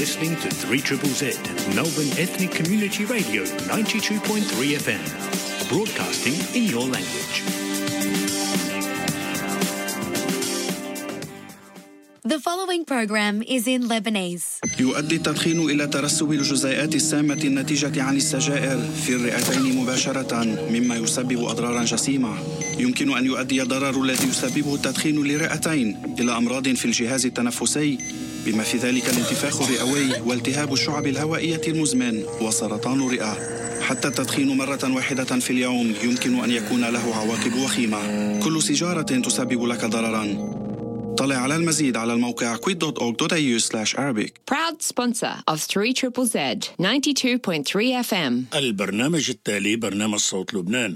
listening to 3ZZZ, Melbourne Ethnic Community Radio 92.3 FM, broadcasting in your language. The following program is in Lebanese. يؤدي التدخين إلى ترسب الجزيئات السامة الناتجة عن السجائر في الرئتين مباشرة، مما يسبب أضرارا جسيمة. يمكن أن يؤدي الضرر الذي يسببه التدخين للرئتين إلى أمراض في الجهاز التنفسي، بما في ذلك الانتفاخ الرئوي والتهاب الشعب الهوائية المزمن وسرطان الرئة. حتى التدخين مرة واحدة في اليوم يمكن أن يكون له عواقب وخيمة. كل سيجارة تسبب لك ضررا. طلع على المزيد على الموقع quit.org.au/Arabic. Proud sponsor of 3ZZZ 92.3 FM. البرنامج التالي برنامج صوت لبنان.